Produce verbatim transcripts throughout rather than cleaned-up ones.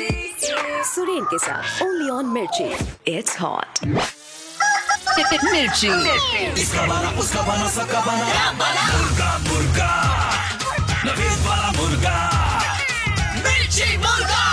सुरेन के साथ only on मिर्ची। इट्स हॉट मिर्ची। इसका बना उसका बना सबका बना मुर्गा मुर्गा नवीन वाला मुर्गा मिर्ची मुर्गा।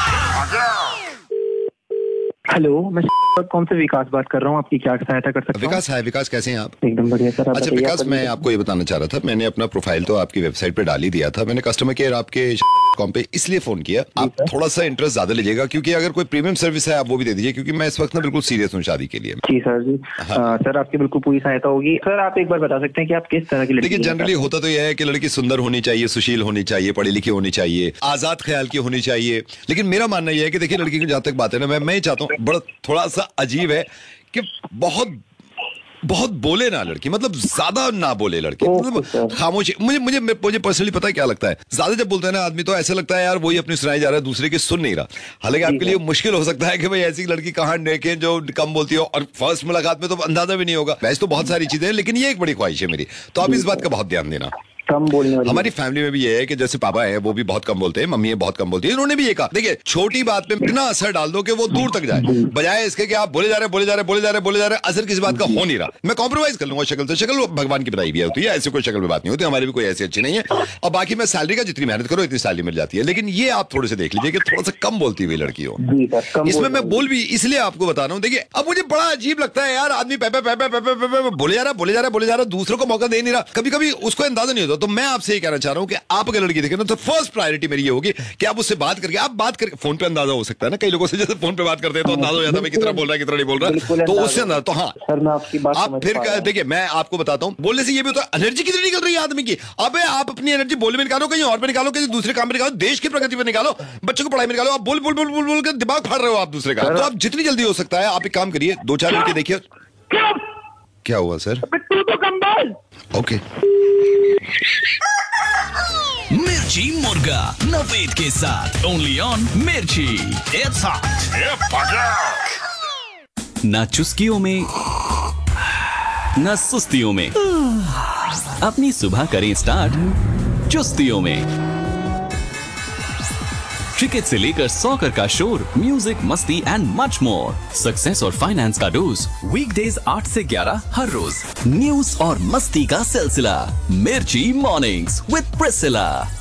हेलो, मैं कौन से विकास बात कर रहा हूँ, आपकी क्या सहायता कर सकता हूँ? विकास है। विकास कैसे हैं आप? एकदम बढ़िया सर। अच्छा विकास, मैं आपको ये बताना चाह रहा था, मैंने अपना प्रोफाइल तो आपकी वेबसाइट पे डाल ही दिया था। मैंने कस्टमर केयर आपके कॉम पे इसलिए फोन किया, आप थोड़ा सा इंटरेस्ट ज्यादा लीजिएगा, क्योंकि अगर कोई प्रीमियम सर्विस है आप वो भी दे दीजिए, क्योंकि मैं इस वक्त ना बिल्कुल सीरियस हूँ शादी के लिए। जी सर जी। हाँ। सर आपकी बिल्कुल पूरी सहायता होगी। सर आप एक बार बता सकते हैं कि आप किस तरह की लड़की? देखिए जनरली होता तो यह है कि लड़की सुंदर होनी चाहिए, सुशील होनी चाहिए, पढ़ी लिखी होनी चाहिए, आजाद ख्याल की होनी चाहिए। लेकिन मेरा मानना यह है कि देखिए लड़की की जहां तक बात है ना, मैं मैं चाहता हूँ, बड़ा थोड़ा सा अजीब है कि बहुत बहुत बोले ना लड़की, मतलब ज्यादा ना बोले लड़की, मतलब खामोशी। मुझे मुझे मुझे पर्सनली पता है क्या लगता है, ज्यादा जब बोलते हैं ना आदमी तो ऐसा लगता है यार वही अपनी सुनाई जा रहा है, दूसरे की सुन नहीं रहा। हालांकि आपके लिए मुश्किल हो सकता है कि भाई ऐसी लड़की कहाँ देखे जो कम बोलती हो, और फर्स्ट मुलाकात में तो अंदाजा भी नहीं होगा। वैसे तो बहुत सारी चीजें हैं, लेकिन ये एक बड़ी ख्वाहिश है मेरी, तो आप इस बात का बहुत ध्यान देना। कम बोलने वाली हमारी फैमिली में भी ये है कि जैसे पापा है वो भी बहुत कम बोलते हैं, मम्मी है बहुत कम बोलती है, इन्होंने भी ये कहा देखिए छोटी बात पे इतना असर डाल दो कि वो दूर तक जाए, बजाय इसके कि आप बोले जा रहे बोले जा रहे बोले जा रहे बोले जा रहे असर किसी बात का हो नहीं रहा। मैं कॉम्प्रोमाइज कर लूंगा शक्ल से, शक्ल भगवान की बनाई भी होती है, ऐसी कोई शक्ल में बात नहीं होती, हमारी भी कोई ऐसी अच्छी नहीं है। और बाकी मैं सैलरी का जितनी मेहनत करो इतनी सैलरी मिल जाती है, लेकिन ये आप थोड़े से देख लीजिए कि थोड़ा सा कम बोलती हुई लड़की हो। इसमें मैं बोल भी इसलिए आपको बता रहा हूँ, देखिए अब मुझे बड़ा अजीब लगता है यार, आदमी पे पे पे पे पे पे बोले जा रहा बोले जा रहा बोले जा रहा दूसरों को मौका दे नहीं रहा, कभी कभी उसको अंदाजा नहीं होता। तो मैं आपसे ये कहना चाह रहा हूं कि आप अगर लड़की देखें ना तो फर्स्ट प्रायोरिटी मेरी ये होगी कि आप उससे बात करके, आप बात करके फोन पे अंदाजा हो सकता है ना, कई लोगों से जैसे फोन पे बात करते हैं तो अंदाजा हो जाता है कितना बोल रहा है कितना नहीं बोल रहा, तो उससे अंदाजा। तो हाँ सर मैं आपकी बात आप फिर देखिए मैं आपको बताता हूं, बोलने से ये भी होता है एनर्जी कितनी निकल रही है आदमी की। अबे आप अपनी एनर्जी बोलने में निकालो, कहीं और पे निकालो, कहीं दूसरे काम में निकालो, देश की प्रगति पे निकालो, बच्चों को पढ़ाई में निकालो। आप बोल बोल बोल बोल बोल कर दिमाग फाड़ रहे हो आप दूसरे का। तो आप जितनी जल्दी हो सकता है आप एक काम करिए, दो चार लड़के देखिए। क्या हुआ सर? ओके। मिर्ची मुर्गा नवेद के साथ ओनली ऑन मिर्ची। It's hot. ना चुस्कियों में ना सुस्तियों में, अपनी सुबह करें स्टार्ट चुस्तियों में। क्रिकेट से लेकर सॉकर का शोर, म्यूजिक, मस्ती एंड मच मोर। सक्सेस और फाइनेंस का डोज वीकडेज आठ से ग्यारह हर रोज। न्यूज और मस्ती का सिलसिला मिर्ची मॉर्निंग्स विद प्रिसिला।